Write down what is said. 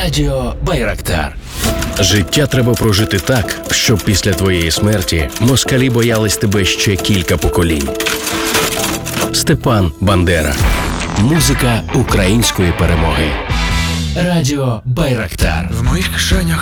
Радіо Байрактар. Життя треба прожити так, щоб після твоєї смерті москалі боялись тебе ще кілька поколінь. Степан Бандера. Музика української перемоги. Радіо Байрактар. В моїх кишенях